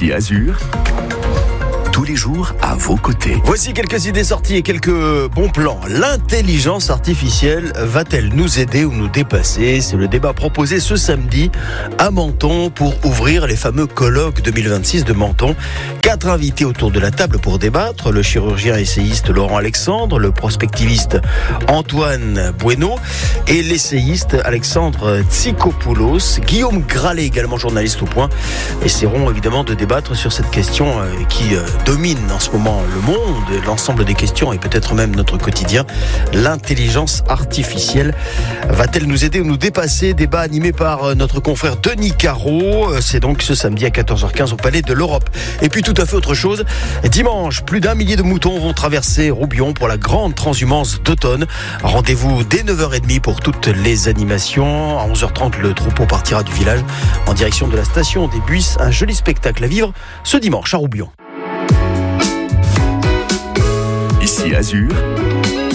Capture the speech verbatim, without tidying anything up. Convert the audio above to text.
Ici Azur, tous les jours à vos côtés. Voici quelques idées sorties et quelques bons plans. L'intelligence artificielle va-t-elle nous aider ou nous dépasser ? C'est le débat proposé ce samedi à Menton pour ouvrir les fameux colloques deux mille vingt-six de Menton. Quatre invités autour de la table pour débattre. Le chirurgien essayiste Laurent Alexandre, le prospectiviste Antoine Bueno et l'essayiste Alexandre Tsikopoulos. Guillaume Gralet, également journaliste au Point, essaieront évidemment de débattre sur cette question qui domine en ce moment le monde, l'ensemble des questions et peut-être même notre quotidien. L'intelligence artificielle va-t-elle nous aider ou nous dépasser ? Débat animé par notre confrère Denis Caro. C'est donc ce samedi à quatorze heures quinze au Palais de l'Europe. Et puis tout à fait autre chose, dimanche, plus d'un millier de moutons vont traverser Roubion pour la grande transhumance d'automne. Rendez-vous dès neuf heures trente pour toutes les animations. À onze heures trente, le troupeau partira du village en direction de la station des Buisses. Un joli spectacle à vivre ce dimanche à Roubion. Ici Azur,